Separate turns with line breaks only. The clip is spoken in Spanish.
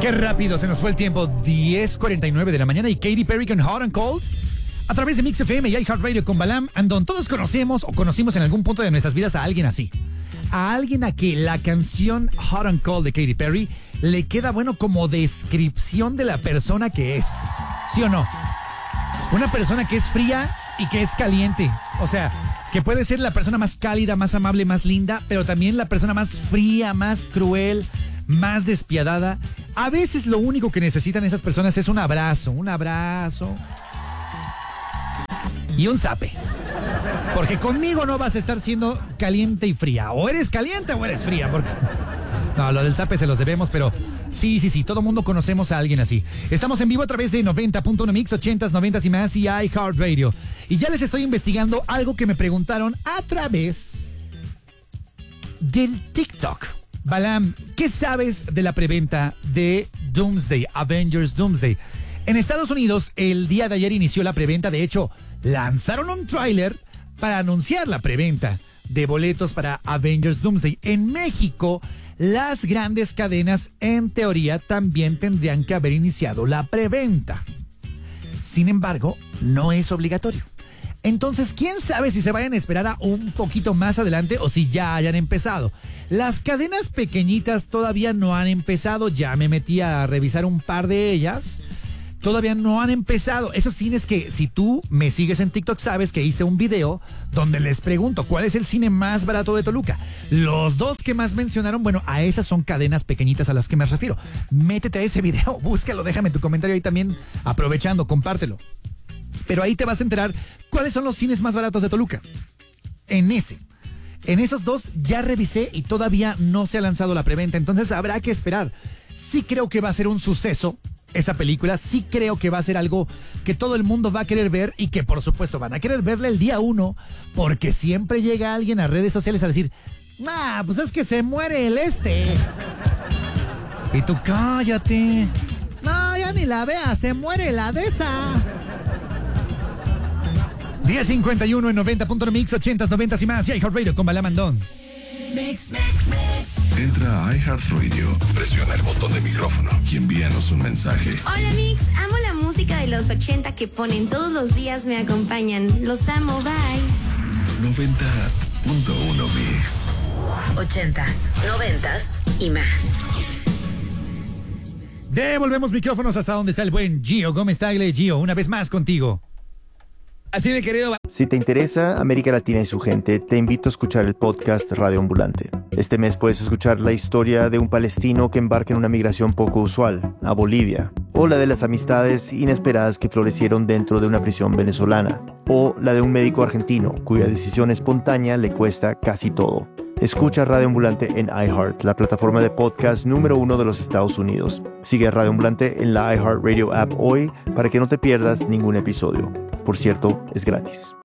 Qué rápido se nos fue el tiempo. 10:49 de la mañana y Katy Perry con Hot and Cold a través de Mix FM y iHeartRadio con Balam Andón. Todos conocemos o conocimos en algún punto de nuestras vidas a alguien así. A alguien a que la canción Hot and Cold de Katy Perry le queda, bueno, como descripción de la persona que es. ¿Sí o no? Una persona que es fría y que es caliente. O sea, que puede ser la persona más cálida, más amable, más linda, pero también la persona más fría, más cruel, más despiadada. A veces lo único que necesitan esas personas es un abrazo y un zape. Porque conmigo no vas a estar siendo caliente y fría. O eres caliente o eres fría. Porque... No, lo del zape se los debemos, pero sí, todo mundo conocemos a alguien así. Estamos en vivo a través de 90.1 Mix, 80s, 90s y más y iHeartRadio. Y ya les estoy investigando algo que me preguntaron a través del TikTok. Balam, ¿qué sabes de la preventa de Doomsday, Avengers Doomsday? En Estados Unidos, el día de ayer inició la preventa. De hecho, lanzaron un tráiler para anunciar la preventa de boletos para Avengers Doomsday. En México, las grandes cadenas, en teoría, también tendrían que haber iniciado la preventa. Sin embargo, no es obligatorio. Entonces, ¿quién sabe si se vayan a esperar a un poquito más adelante o si ya hayan empezado? Las cadenas pequeñitas todavía no han empezado. Ya me metí a revisar un par de ellas. Todavía no han empezado. Esos cines que, si tú me sigues en TikTok, sabes que hice un video donde les pregunto cuál es el cine más barato de Toluca. Los dos que más mencionaron, bueno, a esas son cadenas pequeñitas a las que me refiero. Métete a ese video, búscalo, déjame tu comentario ahí también, aprovechando, compártelo. Pero ahí te vas a enterar cuáles son los cines más baratos de Toluca. En esos dos ya revisé y todavía no se ha lanzado la preventa, entonces habrá que esperar. Sí creo que va a ser un suceso esa película, sí creo que va a ser algo que todo el mundo va a querer ver y que por supuesto van a querer verla el día 1, porque siempre llega alguien a redes sociales a decir, pues es que se muere el Y tú cállate. No, ya ni la veas, se muere la de esa. 10:51 en 90.1 Mix, 80s, 90s y más y iHeartRadio con Balam Andón.
Mix. Entra a iHeartRadio, presiona el botón de micrófono y envíanos un mensaje.
Hola Mix, amo la música de los 80 que ponen todos los días, me acompañan. Los amo, bye.
90.1 Mix.
80s, 90s y más.
Devolvemos micrófonos hasta donde está el buen Gio Gómez Tagle. Gio, una vez más contigo.
Así mi querido.
Si te interesa América Latina y su gente, te invito a escuchar el podcast Radio Ambulante. Este mes puedes escuchar la historia de un palestino que embarca en una migración poco usual, a Bolivia, o la de las amistades inesperadas que florecieron dentro de una prisión venezolana, o la de un médico argentino cuya decisión espontánea le cuesta casi todo. Escucha Radio Ambulante en iHeart, la plataforma de podcast número 1 de los Estados Unidos. Sigue a Radio Ambulante en la iHeartRadio app hoy para que no te pierdas ningún episodio. Por cierto, es gratis.